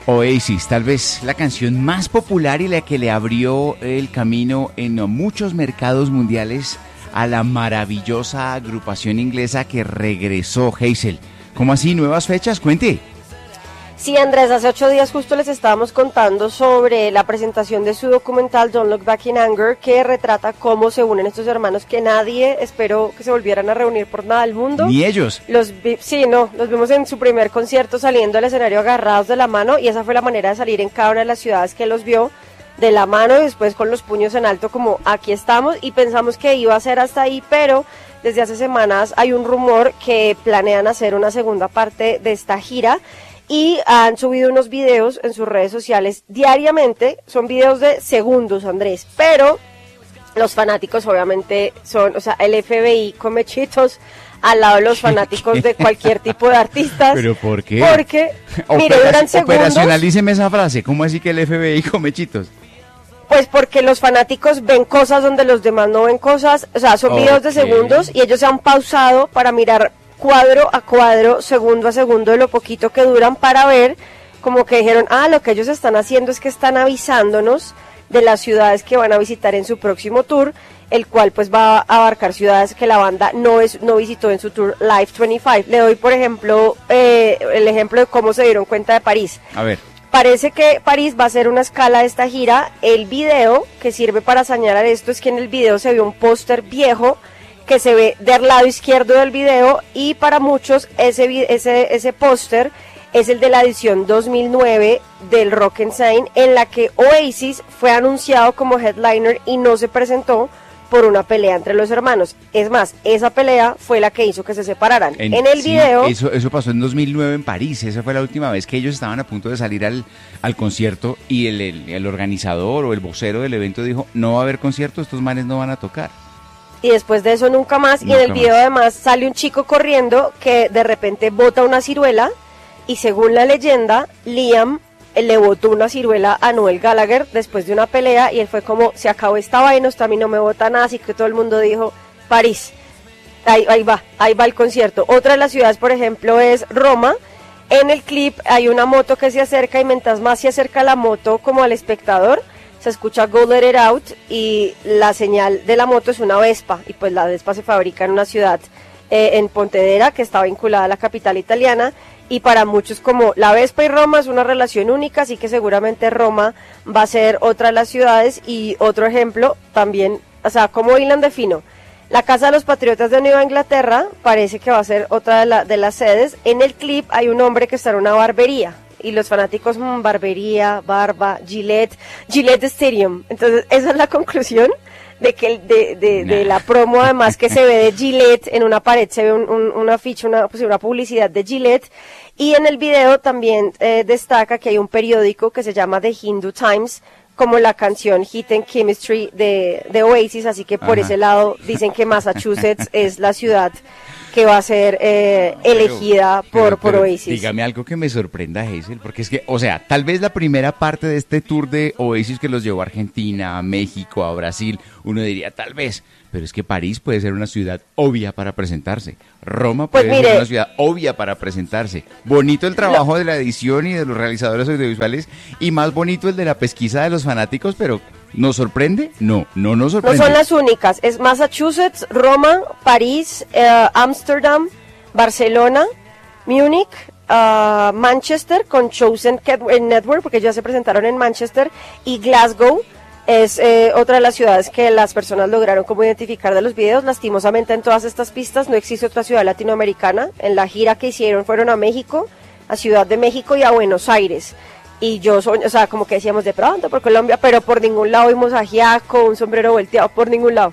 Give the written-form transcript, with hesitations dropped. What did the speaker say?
Oasis, tal vez la canción más popular y la que le abrió el camino en muchos mercados mundiales a la maravillosa agrupación inglesa que regresó. Hazel, ¿cómo así? ¿Nuevas fechas? Cuente. Sí, Andrés, hace 8 días justo les estábamos contando sobre la presentación de su documental Don't Look Back in Anger, que retrata cómo se unen estos hermanos que nadie esperó que se volvieran a reunir por nada del mundo. Ni ellos. Los vimos en su primer concierto saliendo al escenario agarrados de la mano, y esa fue la manera de salir en cada una de las ciudades que los vio, de la mano y después con los puños en alto como aquí estamos, y pensamos que iba a ser hasta ahí, pero desde hace semanas hay un rumor que planean hacer una segunda parte de esta gira. Y han subido unos videos en sus redes sociales diariamente, son videos de segundos, Andrés, pero los fanáticos obviamente son, o sea, el FBI come chitos al lado de los fanáticos de cualquier tipo de artistas. ¿Pero por qué? Porque, mire, duran segundos. Operacionalíceme esa frase, ¿cómo así que el FBI come chitos? Pues porque los fanáticos ven cosas donde los demás no ven cosas, o sea, son videos de segundos y ellos se han pausado para mirar cuadro a cuadro, segundo a segundo de lo poquito que duran, para ver, como que dijeron, lo que ellos están haciendo es que están avisándonos de las ciudades que van a visitar en su próximo tour, el cual pues va a abarcar ciudades que la banda no visitó en su tour Live 25. Le doy, por ejemplo, el ejemplo de cómo se dieron cuenta de París. A ver. Parece que París va a ser una escala de esta gira. El video que sirve para señalar esto es que en el video se ve un póster viejo que se ve del lado izquierdo del video, y para muchos ese póster es el de la edición 2009 del Rock and Sign, en la que Oasis fue anunciado como headliner y no se presentó por una pelea entre los hermanos. Es más, esa pelea fue la que hizo que se separaran. En el video... Eso pasó en 2009 en París, esa fue la última vez que ellos estaban a punto de salir al concierto, y el organizador o el vocero del evento dijo, no va a haber concierto, estos manes no van a tocar. Y después de eso nunca más. Y en el video además sale un chico corriendo que de repente bota una ciruela, y según la leyenda, Liam le botó una ciruela a Noel Gallagher después de una pelea, y él fue como, se acabó esta vaina, usted a mí no me bota nada, así que todo el mundo dijo, París, ahí va el concierto. Otra de las ciudades, por ejemplo, es Roma. En el clip hay una moto que se acerca, y mientras más se acerca la moto como al espectador, se escucha Go Let It Out, y la señal de la moto es una Vespa, y pues la Vespa se fabrica en una ciudad en Pontedera, que está vinculada a la capital italiana, y para muchos como la Vespa y Roma es una relación única, así que seguramente Roma va a ser otra de las ciudades. Y otro ejemplo también, o sea, como hilan de fino, la Casa de los Patriotas de Nueva Inglaterra parece que va a ser otra de las sedes. En el clip hay un hombre que está en una barbería, y los fanáticos, barbería, barba, Gillette Stadium. Entonces esa es la conclusión de que de la promo, además, que se ve de Gillette en una pared, se ve un afiche, una publicidad de Gillette. Y en el video también destaca que hay un periódico que se llama The Hindu Times, como la canción Heat and Chemistry de Oasis, así que por ese lado dicen que Massachusetts es la ciudad que va a ser elegida por Oasis. Dígame algo que me sorprenda, Hazel, porque es que, o sea, tal vez la primera parte de este tour de Oasis que los llevó a Argentina, a México, a Brasil, uno diría tal vez, pero es que París puede ser una ciudad obvia para presentarse, Roma puede ser una ciudad obvia para presentarse. Bonito el trabajo de la edición y de los realizadores audiovisuales, y más bonito el de la pesquisa de los fanáticos, pero ¿nos sorprende? No nos sorprende. No son las únicas, es Massachusetts, Roma, París, Ámsterdam, Barcelona, Múnich, Manchester con Chosen Network, porque ya se presentaron en Manchester, y Glasgow es otra de las ciudades que las personas lograron como identificar de los videos. Lastimosamente en todas estas pistas no existe otra ciudad latinoamericana. En la gira que hicieron fueron a México, a Ciudad de México y a Buenos Aires. Y yo, o sea, como que decíamos de pronto por Colombia, pero por ningún lado vimos a Giaco, un sombrero volteado, por ningún lado.